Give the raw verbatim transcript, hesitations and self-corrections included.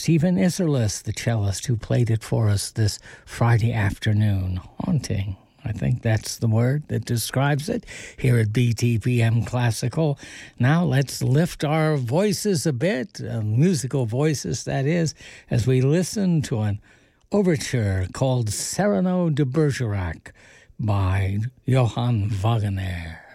Stephen Isserlis, the cellist who played it for us this Friday afternoon. Haunting. I think that's the word that describes it here at B T P M Classical. Now let's lift our voices a bit, uh, musical voices that is, as we listen to an overture called Cyrano de Bergerac by Johann Wagner.